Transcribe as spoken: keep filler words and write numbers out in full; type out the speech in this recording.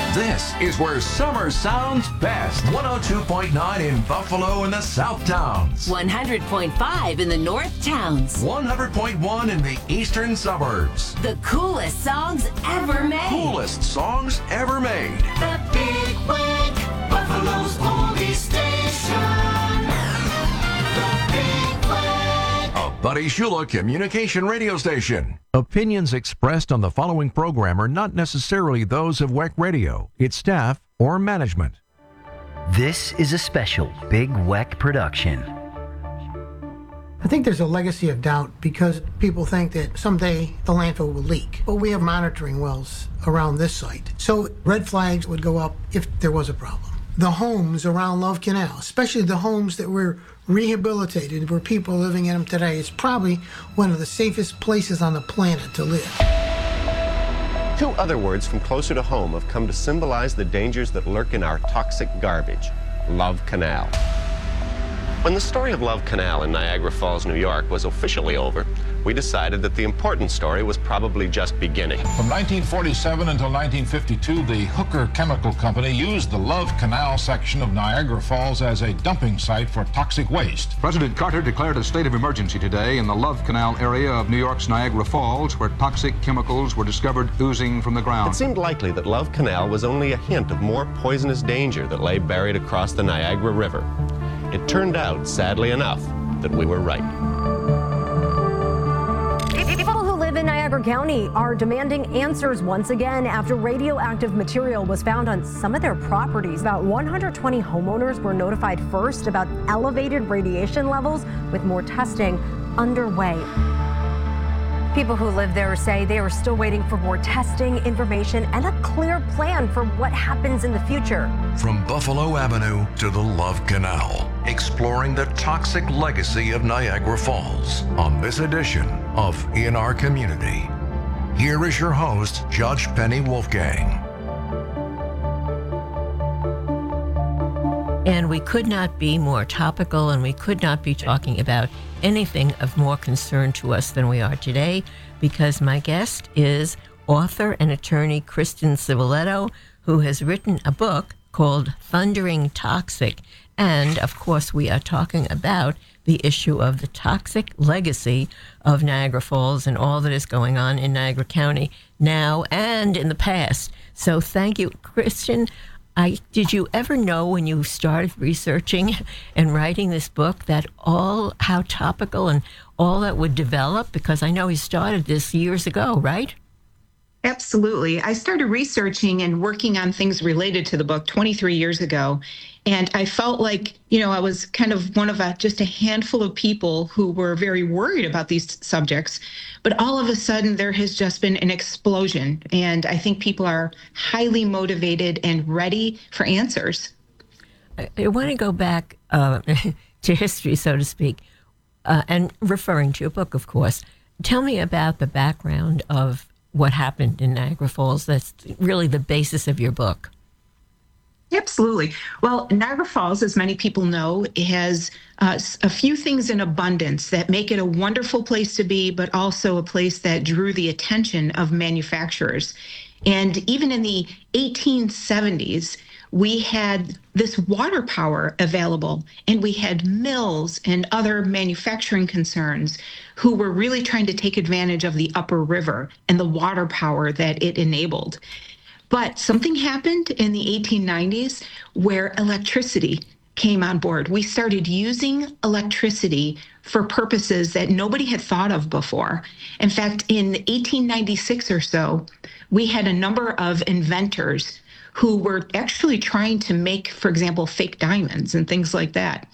This is where summer sounds best. one oh two point nine in Buffalo and the South Towns. one hundred point five in the North Towns. one hundred point one in the eastern suburbs. The coolest songs ever made. Coolest songs ever made. The Big Wig, Buffalo's only station. The Big Wig. A Buddy Shula communication radio station. Opinions expressed on the following program are not necessarily those of W E C Radio, its staff, or management. This is a special Big W E C production. I think there's a legacy of doubt because people think that someday the landfill will leak. But we have monitoring wells around this site. So red flags would go up if there was a problem. The homes around Love Canal, especially the homes that were rehabilitated where people are living in them today, is probably one of the safest places on the planet to live. Two other words from closer to home have come to symbolize the dangers that lurk in our toxic garbage: Love Canal. When the story of Love Canal in Niagara Falls, New York was officially over, we decided that the important story was probably just beginning. From nineteen forty-seven until nineteen fifty-two, the Hooker Chemical Company used the Love Canal section of Niagara Falls as a dumping site for toxic waste. President Carter declared a state of emergency today in the Love Canal area of New York's Niagara Falls, where toxic chemicals were discovered oozing from the ground. It seemed likely that Love Canal was only a hint of more poisonous danger that lay buried across the Niagara River. It turned out, sadly enough, that we were right. People who live in Niagara County are demanding answers once again after radioactive material was found on some of their properties. About one hundred twenty homeowners were notified first about elevated radiation levels, with more testing underway. People who live there say they are still waiting for more testing, information, and a clear plan for what happens in the future. From Buffalo Avenue to the Love Canal, exploring the toxic legacy of Niagara Falls on this edition of In Our Community. Here is your host, Judge Penny Wolfgang. And we could not be more topical, and we could not be talking about anything of more concern to us than we are today, because my guest is author and attorney Kristen Civiletto, who has written a book called Thundering Toxic. And, of course, we are talking about the issue of the toxic legacy of Niagara Falls and all that is going on in Niagara County now and in the past. So thank you, Kristen. I, did you ever know when you started researching and writing this book that all how topical and all that would develop? Because I know you started this years ago, right? Absolutely. I started researching and working on things related to the book twenty-three years ago. And I felt like, you know, I was kind of one of a, just a handful of people who were very worried about these subjects. But all of a sudden, there has just been an explosion. And I think people are highly motivated and ready for answers. I, I want to go back uh, to history, so to speak, uh, and referring to your book, of course. Tell me about the background of what happened in Niagara Falls. That's really the basis of your book. Absolutely. Well, Niagara Falls, as many people know, has uh, a few things in abundance that make it a wonderful place to be, but also a place that drew the attention of manufacturers. And even in the eighteen seventies, we had this water power available, and we had mills and other manufacturing concerns who were really trying to take advantage of the upper river and the water power that it enabled. But something happened in the eighteen nineties where electricity came on board. We started using electricity for purposes that nobody had thought of before. In fact, in eighteen ninety-six or so, we had a number of inventors who were actually trying to make, for example, fake diamonds and things like that.